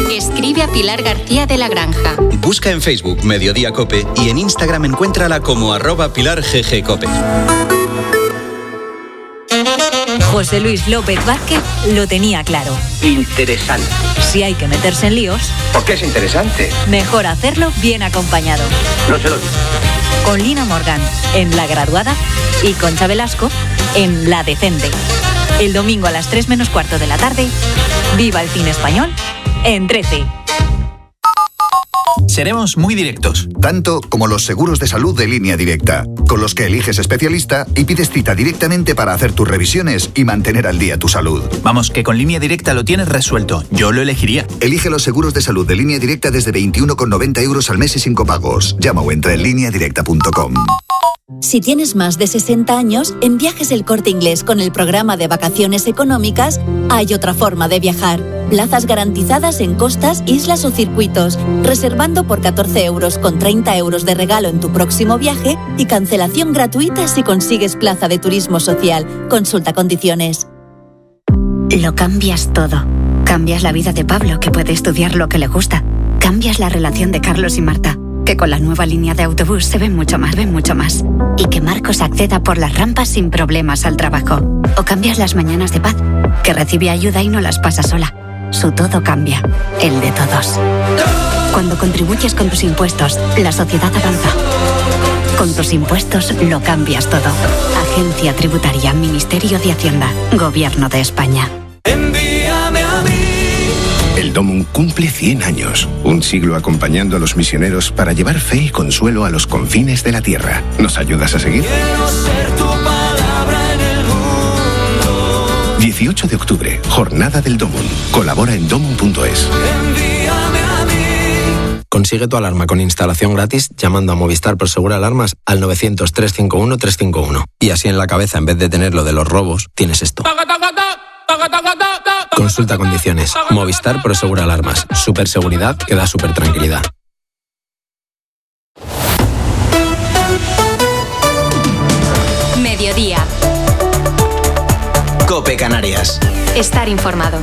Escribe a Pilar García de la Granja. Busca en Facebook Mediodía Cope y en Instagram encuéntrala como @PilarGGCope. José Luis López Vázquez lo tenía claro. Interesante. Si hay que meterse en líos... ¿Por qué es interesante? Mejor hacerlo bien acompañado. No se lo digo. Con Lina Morgan en La Graduada y Concha Velasco en La Decente. El domingo a las 3 menos cuarto de la tarde, viva el cine español en 13. Seremos muy directos. Tanto como los seguros de salud de Línea Directa, con los que eliges especialista y pides cita directamente para hacer tus revisiones y mantener al día tu salud. Vamos, que con Línea Directa lo tienes resuelto. Yo lo elegiría. Elige los seguros de salud de Línea Directa desde 21,90 € al mes y sin copagos. Llama o entra en lineadirecta.com. Si tienes más de 60 años, en Viajes El Corte Inglés con el programa de vacaciones económicas, hay otra forma de viajar. Plazas garantizadas en costas, islas o circuitos, reservando por 14 € con 30 € de regalo en tu próximo viaje y cancelación gratuita si consigues plaza de turismo social. Consulta condiciones. Lo cambias todo. Cambias la vida de Pablo, que puede estudiar lo que le gusta. Cambias la relación de Carlos y Marta, que con la nueva línea de autobús se ven mucho más. Y que Marcos acceda por las rampas sin problemas al trabajo. O cambias las mañanas de Paz, que recibe ayuda y no las pasa sola. Su todo cambia, el de todos. Cuando contribuyes con tus impuestos, la sociedad avanza. Con tus impuestos lo cambias todo. Agencia Tributaria, Ministerio de Hacienda, Gobierno de España. Envíame a mí. El Domum cumple 100 años, un siglo acompañando a los misioneros para llevar fe y consuelo a los confines de la tierra. ¿Nos ayudas a seguir? Quiero ser tu palabra en el mundo. 18 de octubre, Jornada del Domum. Colabora en domum.es. Envíame a mí. Consigue tu alarma con instalación gratis llamando a Movistar Prosegur Alarmas al 900-351-351. Y así en la cabeza, en vez de tener lo de los robos, tienes esto. Consulta condiciones. Movistar Prosegur Alarmas. Super seguridad que da super tranquilidad. Mediodía. Cope Canarias. Estar informado.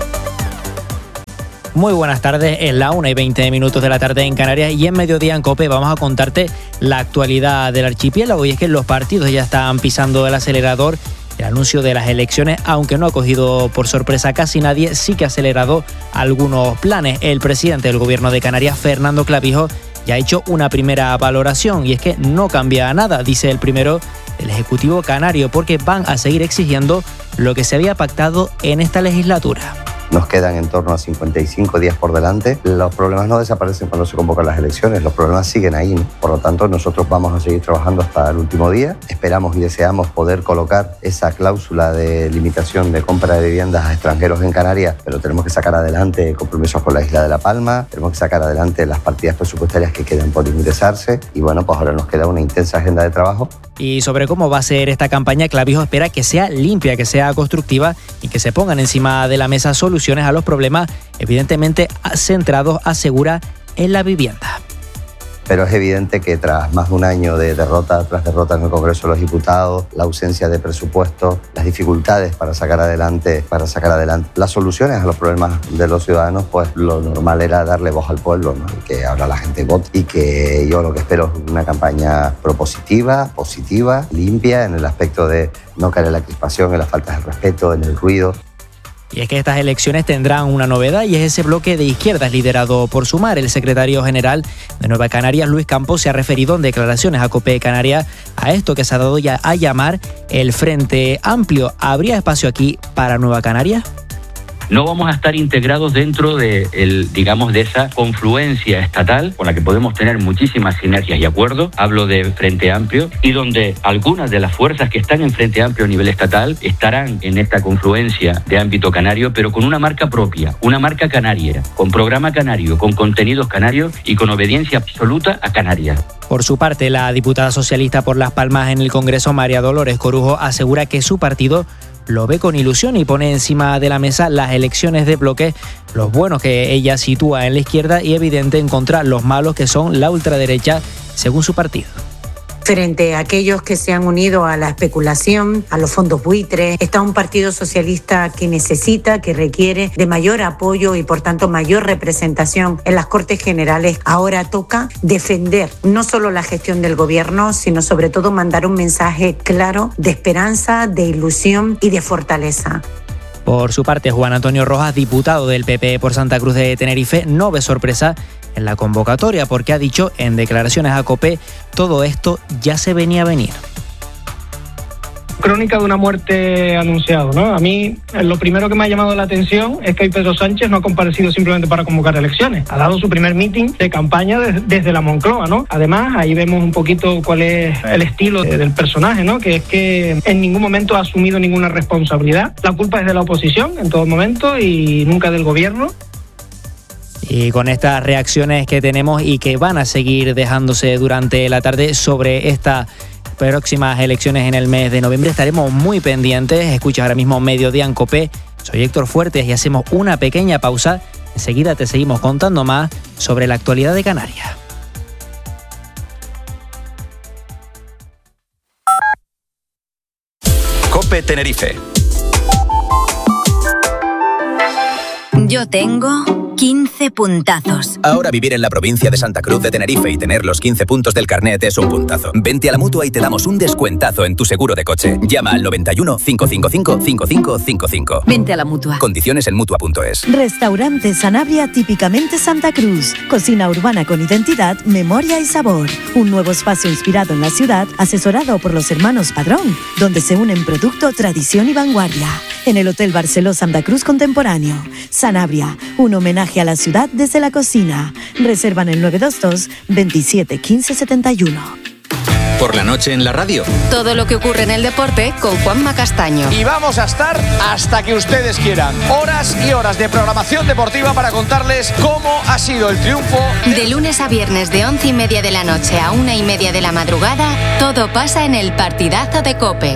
Muy buenas tardes, es la 1:20 de la tarde en Canarias y en Mediodía en COPE vamos a contarte la actualidad del archipiélago, y es que los partidos ya están pisando el acelerador. El anuncio de las elecciones, aunque no ha cogido por sorpresa a casi nadie, sí que ha acelerado algunos planes. El presidente del Gobierno de Canarias, Fernando Clavijo, ya ha hecho una primera valoración, y es que no cambia nada, dice el primero del Ejecutivo canario, porque van a seguir exigiendo lo que se había pactado en esta legislatura. Nos quedan en torno a 55 días por delante. Los problemas no desaparecen cuando se convocan las elecciones, los problemas siguen ahí, ¿no? Por lo tanto, nosotros vamos a seguir trabajando hasta el último día. Esperamos y deseamos poder colocar esa cláusula de limitación de compra de viviendas a extranjeros en Canarias, pero tenemos que sacar adelante compromisos con la isla de La Palma, tenemos que sacar adelante las partidas presupuestarias que quedan por ingresarse, y bueno, pues ahora nos queda una intensa agenda de trabajo. Y sobre cómo va a ser esta campaña, Clavijo espera que sea limpia, que sea constructiva y que se pongan encima de la mesa soluciones a los problemas, evidentemente centrados, asegura, en la vivienda. Pero es evidente que tras más de un año de derrota tras derrota en el Congreso de los Diputados, la ausencia de presupuesto, las dificultades para sacar adelante las soluciones a los problemas de los ciudadanos, pues lo normal era darle voz al pueblo, ¿no? Y que ahora la gente vote, y que yo lo que espero es una campaña propositiva, positiva, limpia, en el aspecto de no caer en la crispación, en las faltas de respeto, en el ruido. Y es que estas elecciones tendrán una novedad, y es ese bloque de izquierdas liderado por Sumar. El secretario general de Nueva Canarias, Luis Campos, se ha referido en declaraciones a COPE Canarias a esto que se ha dado ya a llamar el Frente Amplio. ¿Habría espacio aquí para Nueva Canarias? No vamos a estar integrados dentro de esa confluencia estatal con la que podemos tener muchísimas sinergias y acuerdos. Hablo de Frente Amplio, y donde algunas de las fuerzas que están en Frente Amplio a nivel estatal estarán en esta confluencia de ámbito canario, pero con una marca propia, una marca canaria, con programa canario, con contenidos canarios y con obediencia absoluta a Canarias. Por su parte, la diputada socialista por Las Palmas en el Congreso, María Dolores Corujo, asegura que su partido lo ve con ilusión y pone encima de la mesa las elecciones de bloque, los buenos que ella sitúa en la izquierda y evidente en contra los malos que son la ultraderecha, según su partido. Frente a aquellos que se han unido a la especulación, a los fondos buitres, está un partido socialista que necesita, que requiere de mayor apoyo y por tanto mayor representación en las Cortes Generales. Ahora toca defender no solo la gestión del gobierno, sino sobre todo mandar un mensaje claro de esperanza, de ilusión y de fortaleza. Por su parte, Juan Antonio Rojas, diputado del PP por Santa Cruz de Tenerife, no ve sorpresa en la convocatoria porque ha dicho en declaraciones a COPE todo esto ya se venía a venir. Crónica de una muerte anunciada, ¿no? A mí lo primero que me ha llamado la atención es que hoy Pedro Sánchez no ha comparecido simplemente para convocar elecciones, ha dado su primer meeting de campaña desde la Moncloa, ¿no? Además, ahí vemos un poquito cuál es el estilo del personaje, ¿no? Que es que en ningún momento ha asumido ninguna responsabilidad. La culpa es de la oposición en todo momento y nunca del gobierno. Y con estas reacciones que tenemos y que van a seguir dejándose durante la tarde sobre estas próximas elecciones en el mes de noviembre, estaremos muy pendientes. Escuchas ahora mismo Mediodía en COPE. Soy Héctor Fuertes y hacemos una pequeña pausa. Enseguida te seguimos contando más sobre la actualidad de Canarias. COPE Tenerife. Yo tengo 15 puntazos. Ahora vivir en la provincia de Santa Cruz de Tenerife y tener los 15 puntos del carnet es un puntazo. Vente a la Mutua y te damos un descuentazo en tu seguro de coche. Llama al 91 555 5555. Vente a la Mutua. Condiciones en Mutua.es. Restaurante Sanabria típicamente Santa Cruz. Cocina urbana con identidad, memoria y sabor. Un nuevo espacio inspirado en la ciudad, asesorado por los hermanos Padrón, donde se unen producto, tradición y vanguardia. En el Hotel Barceló Santa Cruz Contemporáneo. Sanabria, un homenaje a la ciudad desde la cocina. Reservan el 922 27 15 71. Por la noche en la radio. Todo lo que ocurre en el deporte con Juanma Castaño. Y vamos a estar hasta que ustedes quieran. Horas y horas de programación deportiva para contarles cómo ha sido el triunfo. De lunes a viernes de 11:30 de la noche a 1:30 de la madrugada, todo pasa en el partidazo de COPE.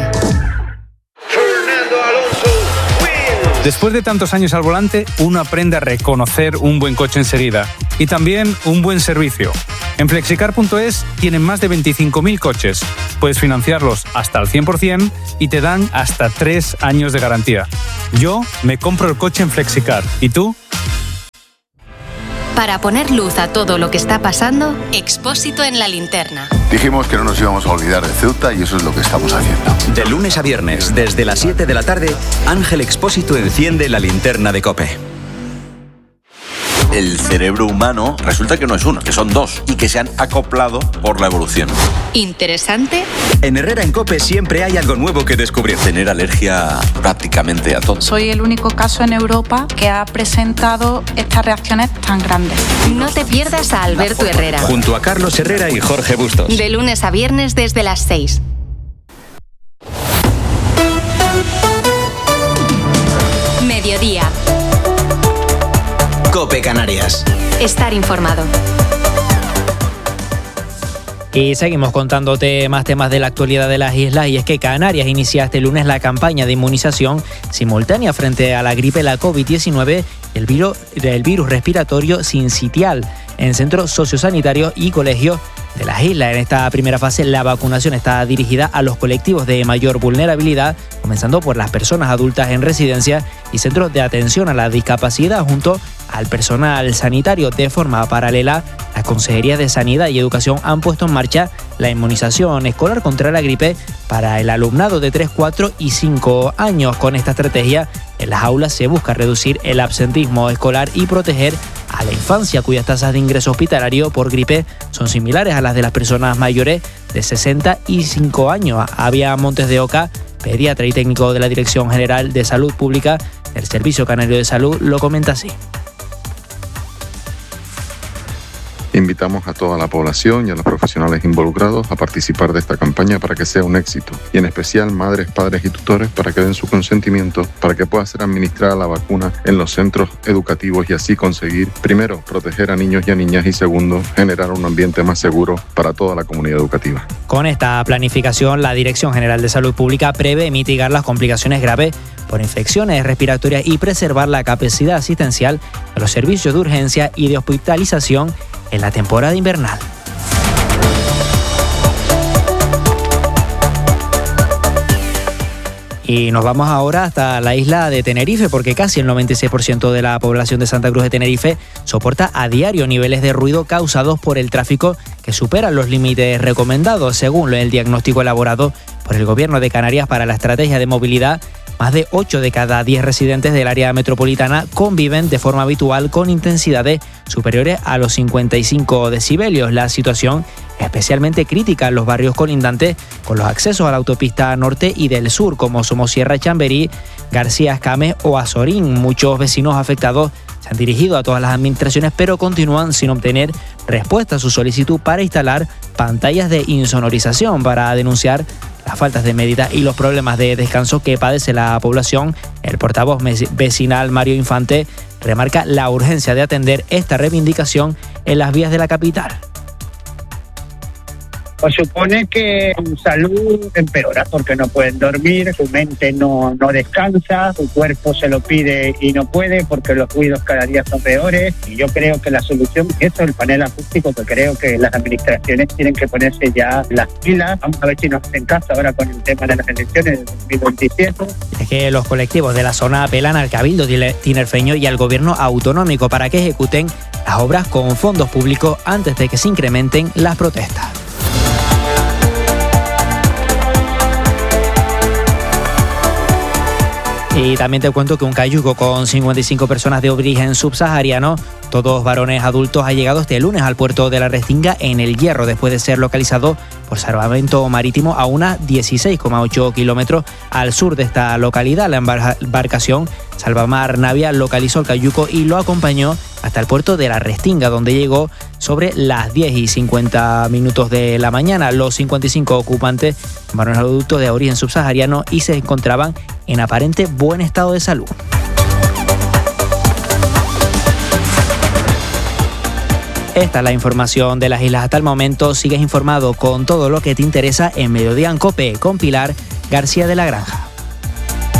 Después de tantos años al volante, uno aprende a reconocer un buen coche enseguida y también un buen servicio. En Flexicar.es tienen más de 25.000 coches. Puedes financiarlos hasta al 100% y te dan hasta 3 años de garantía. Yo me compro el coche en Flexicar. ¿Y tú? Para poner luz a todo lo que está pasando, Expósito en la linterna. Dijimos que no nos íbamos a olvidar de Ceuta y eso es lo que estamos haciendo. De lunes a viernes, desde las 7 de la tarde, Ángel Expósito enciende la linterna de COPE. El cerebro humano resulta que no es uno, que son dos y que se han acoplado por la evolución. ¿Interesante? En Herrera en COPE siempre hay algo nuevo que descubrir. Tener alergia prácticamente a todo. Soy el único caso en Europa que ha presentado estas reacciones tan grandes. No te pierdas a Alberto Herrera. Junto a Carlos Herrera y Jorge Bustos. De lunes a viernes desde las 6. Mediodía. COPE Canarias. Estar informado. Y seguimos contándote más temas de la actualidad de las islas, y es que Canarias inicia este lunes la campaña de inmunización simultánea frente a la gripe, la COVID-19, el virus respiratorio sincitial en centros sociosanitarios y colegios de las islas. En esta primera fase, la vacunación está dirigida a los colectivos de mayor vulnerabilidad, comenzando por las personas adultas en residencias y centros de atención a la discapacidad, junto al personal sanitario. De forma paralela, las consejerías de Sanidad y Educación han puesto en marcha la inmunización escolar contra la gripe para el alumnado de 3, 4 y 5 años. Con esta estrategia, en las aulas se busca reducir el absentismo escolar y proteger a la infancia, cuyas tasas de ingreso hospitalario por gripe son similares a las de las personas mayores de 65 años. Había Montes de Oca, pediatra y técnico de la Dirección General de Salud Pública del Servicio Canario de Salud, lo comenta así. Invitamos a toda la población y a los profesionales involucrados a participar de esta campaña para que sea un éxito, y en especial madres, padres y tutores para que den su consentimiento para que pueda ser administrada la vacuna en los centros educativos y así conseguir, primero, proteger a niños y a niñas y segundo, generar un ambiente más seguro para toda la comunidad educativa. Con esta planificación, la Dirección General de Salud Pública prevé mitigar las complicaciones graves por infecciones respiratorias y preservar la capacidad asistencial de los servicios de urgencia y de hospitalización en la temporada invernal. Y nos vamos ahora hasta la isla de Tenerife, porque casi el 96% de la población de Santa Cruz de Tenerife soporta a diario niveles de ruido causados por el tráfico que superan los límites recomendados, según el diagnóstico elaborado por el Gobierno de Canarias para la estrategia de movilidad. Más de 8 de cada 10 residentes del área metropolitana conviven de forma habitual con intensidades superiores a los 55 decibelios. La situación es especialmente crítica en los barrios colindantes con los accesos a la autopista norte y del sur, como Somosierra, Chamberí, García Escames o Azorín. Muchos vecinos afectados se han dirigido a todas las administraciones, pero continúan sin obtener respuesta a su solicitud para instalar pantallas de insonorización para denunciar las faltas de medidas y los problemas de descanso que padece la población. El portavoz vecinal Mario Infante remarca la urgencia de atender esta reivindicación en las vías de la capital. Pues supone que su salud empeora porque no pueden dormir, su mente no descansa, su cuerpo se lo pide y no puede porque los ruidos cada día son peores. Y yo creo que la solución es eso, el panel acústico, que creo que las administraciones tienen que ponerse ya las pilas. Vamos a ver si nos hacen caso ahora con el tema de las elecciones de 2027. Es que los colectivos de la zona apelan al Cabildo tinerfeño y al Gobierno autonómico para que ejecuten las obras con fondos públicos antes de que se incrementen las protestas. Y también te cuento que un cayuco con 55 personas de origen subsahariano, todos varones adultos, ha llegado este lunes al puerto de la Restinga en El Hierro, después de ser localizado por salvamento marítimo a unas 16,8 kilómetros al sur de esta localidad. La embarcación Salvamar Navia localizó al cayuco y lo acompañó hasta el puerto de la Restinga, donde llegó sobre las 10:50 de la mañana. Los 55 ocupantes, varones adultos de origen subsahariano, y se encontraban en aparente buen estado de salud. Esta es la información de las islas hasta el momento. Sigues informado con todo lo que te interesa en Mediodía en COPE con Pilar García de la Granja.